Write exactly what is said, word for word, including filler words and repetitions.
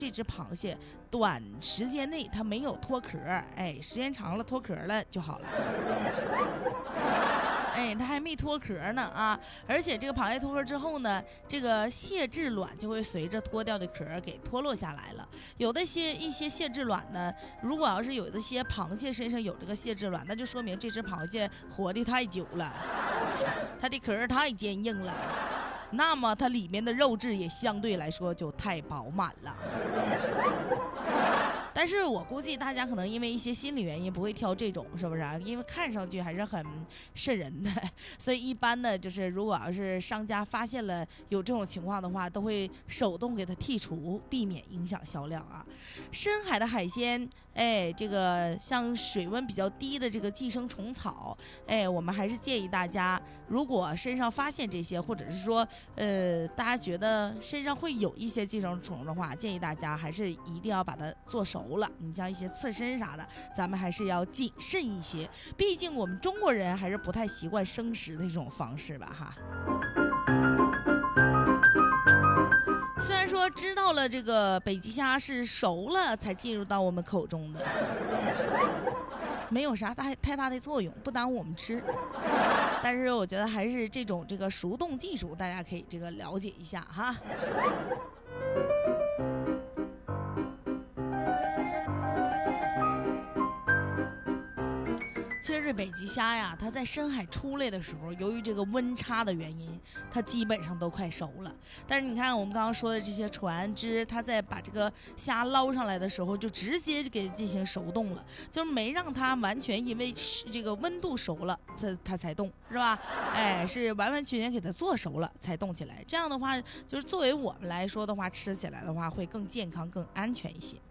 这只螃蟹短时间内它没有脱壳，哎，时间长了脱壳了就好了。哎，它还没脱壳呢啊！而且这个螃蟹脱壳之后呢，这个蟹质卵就会随着脱掉的壳给脱落下来了。有的些一些蟹质卵呢，如果要是有的些螃蟹身上有这个蟹质卵，那就说明这只螃蟹活得太久了，它的壳太坚硬了，那么它里面的肉质也相对来说就太饱满了。但是我估计大家可能因为一些心理原因不会挑这种，是不是啊？因为看上去还是很瘆人的，所以一般呢，就是如果要是商家发现了有这种情况的话，都会手动给它剔除，避免影响销量啊。深海的海鲜，哎，这个像水温比较低的这个寄生虫草，哎，我们还是建议大家，如果身上发现这些，或者是说，呃，大家觉得身上会有一些寄生虫的话，建议大家还是一定要把它做熟了。你像一些刺身啥的，咱们还是要谨慎一些，毕竟我们中国人还是不太习惯生食的这种方式吧哈。虽然说知道了这个北极虾是熟了才进入到我们口中的，没有啥大太大的作用，不耽误我们吃。但是我觉得还是这种这个熟冻技术，大家可以这个了解一下哈。其实这北极虾呀，它在深海出来的时候，由于这个温差的原因，它基本上都快熟了。但是你看我们刚刚说的这些船只，它在把这个虾捞上来的时候，就直接就给进行熟冻了，就是没让它完全因为这个温度熟了，它它才冻，是吧？哎，是完完全全给它做熟了才冻起来。这样的话，就是作为我们来说的话，吃起来的话会更健康、更安全一些。